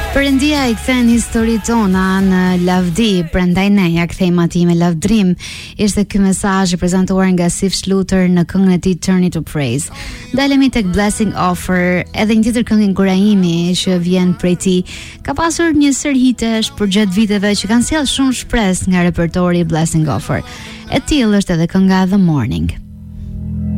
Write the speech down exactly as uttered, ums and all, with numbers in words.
Perëndia I kthen historitë tona në lavdi, prandaj ne ja kthejmë atij me lavdrim. Ishte ky mesazh I prezantuar nga Sif Shluter në këngën e tij Turn It to Praise. Dalemi tek Blessing Offer, edhe një tjetër këngë Guraimi që vjen prej tij. Ka pasur një sër hitesh përgjatë viteve që kanë sjellë shumë shpresë nga repertori I Blessing Offer. E tillë është edhe kënga The Morning.